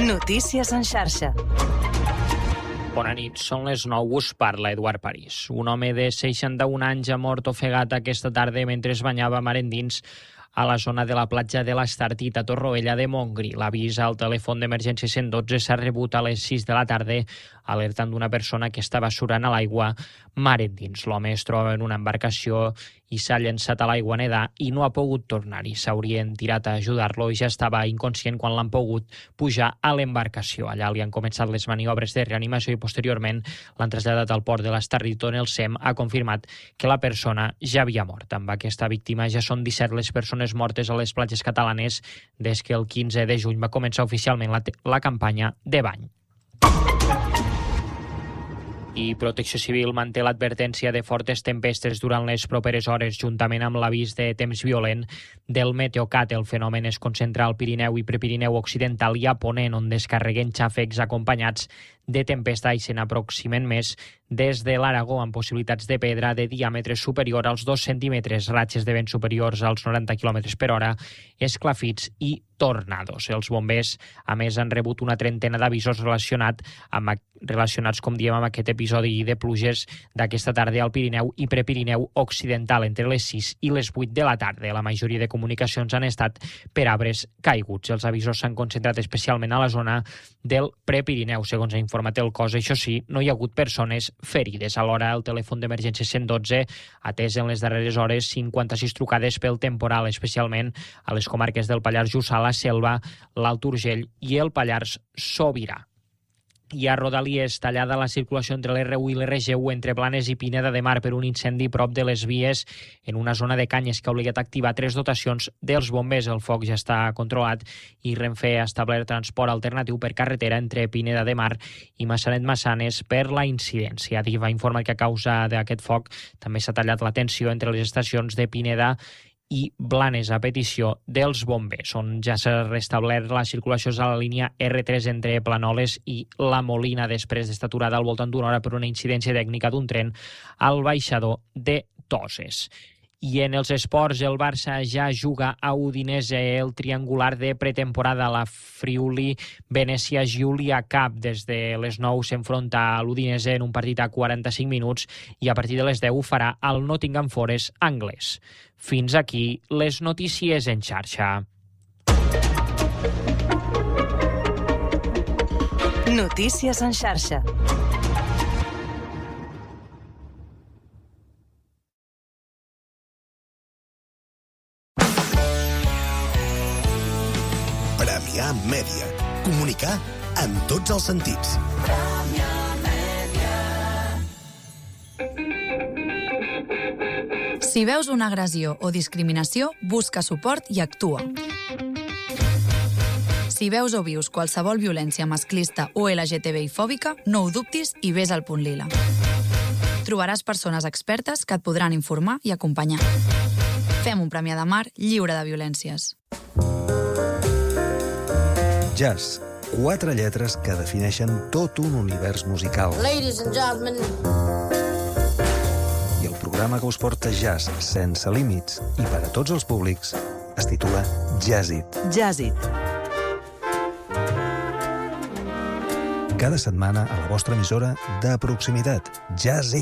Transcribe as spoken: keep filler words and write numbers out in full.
Notícies en xarxa. Bona nit, són les nou, us parla Eduard París. Un home de seixanta-un anys ha mort ofegat aquesta tarda mentre es banyava mar endins a la zona de la platja de l'Estartit a Torroella de Montgrí. L'avís al telèfon d'emergència cent dotze s'ha rebut a les sis de la tarda, alertant d'una persona que estava surant a l'aigua mar endins. L'home es troba en una embarcació i s'ha llençat a l'aigua a nedar i no ha pogut tornar-hi. S'haurien tirat a ajudar-lo i ja estava inconscient quan l'han pogut pujar a l'embarcació. Allà li han començat les maniobres de reanimació i posteriorment l'han traslladat al port de l'Estartit, on el S E M ha confirmat que la persona ja havia mort. Amb aquesta víctima ja són disset les persones mortes a les platges catalanes des que el quinze de juny va començar oficialment la, la campanya de bany. I Protecció Civil manté l'advertència de fortes tempestes durant les properes hores, juntament amb l'avís de temps violent del Meteocat. El fenomen es concentra al Pirineu i Prepirineu Occidental i a Ponent, on descarreguen xàfecs acompanyats de tempesta i se n'aproximen més des de l'Aragó, amb possibilitats de pedra de diàmetre superior als dos centímetres, ratxes de vent superiors als noranta quilòmetres per hora, esclafits i tornados. Els bombers, a més, han rebut una trentena d'avisos relacionat amb, relacionats, com diem, amb aquest episodi de pluges d'aquesta tarda al Pirineu i Prepirineu Occidental entre les sis i les vuit de la tarda. La majoria de comunicacions han estat per arbres caiguts. Els avisos s'han concentrat especialment a la zona del Prepirineu, segons ha informat el cos. Això sí, no hi ha hagut persones ferides. Alhora, el telèfon d'emergència cent dotze ha atès en les darreres hores cinquanta-sis trucades pel temporal, especialment a les comarques del Pallars Jussà, la Selva, l'Alt Urgell i el Pallars Sobirà. I a Rodalies, tallada la circulació entre l'R u i l'R G u entre Blanes i Pineda de Mar per un incendi prop de les vies en una zona de canyes que ha obligat a activar tres dotacions dels bombers. El foc ja està controlat i Renfe ha establert transport alternatiu per carretera entre Pineda de Mar i Massanet-Massanes per la incidència. Adif ha informat que a causa d'aquest foc també s'ha tallat la tensió entre les estacions de Pineda i Blanes a petició dels bombers, on ja s'ha restablert la circulació a la línia R tres entre Planoles i La Molina després d'estar aturada al voltant d'una hora per una incidència tècnica d'un tren al baixador de Toses. I en els esports, el Barça ja juga a Udinese el triangular de pretemporada. La Friuli Venezia Giulia Cup des de les nou s'enfronta a l'Udinese en un partit a quaranta-cinc minuts i a partir de les deu ho farà al Nottingham Forest anglès. Fins aquí les notícies en xarxa. Notícies en xarxa. Premià Mèdia. Comunicar en tots els sentits. Si veus una agressió o discriminació, busca suport i actua. Si veus o vius qualsevol violència masclista o L G T B I-fòbica, no ho dubtis i ves al punt lila. Trobaràs persones expertes que et podran informar i acompanyar. Fem un Premià de Mar lliure de violències. Jazz. Quatre lletres que defineixen tot un univers musical. Ladies and gentlemen. I el programa que us porta jazz sense límits i per a tots els públics es titula Jazzit. Jazzit. Cada setmana a la vostra emissora de proximitat. Jazzit.